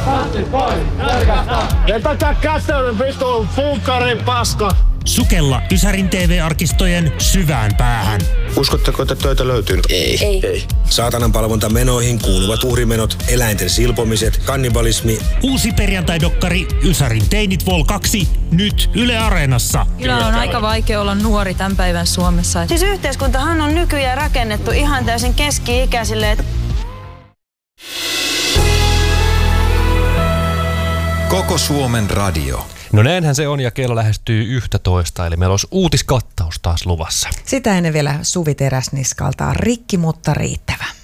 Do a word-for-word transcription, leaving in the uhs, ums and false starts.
Kassit pois, nälkästä! Vetäkää kätön vitun funkkarin paska! Sukella Ysärin T V-arkistojen syvään päähän. Uskotteko, että töitä löytyy? Ei. Ei. Ei. Saatanan palvontamenoihin kuuluvat uhrimenot, eläinten silpomiset, kannibalismi. Uusi perjantai-dokkari Ysärin teinit Vol kaksi nyt Yle Areenassa. Kyllä on aika vaikea olla nuori tämän päivän Suomessa. Siis yhteiskuntahan on nykyään rakennettu ihan täysin keski-ikäisille. Koko Suomen radio. No näinhän se on ja kello lähestyy yhtätoista, eli meillä olisi uutiskattaus taas luvassa. Sitä ennen vielä Suvi Teräsniskalta rikki, mutta riittävä.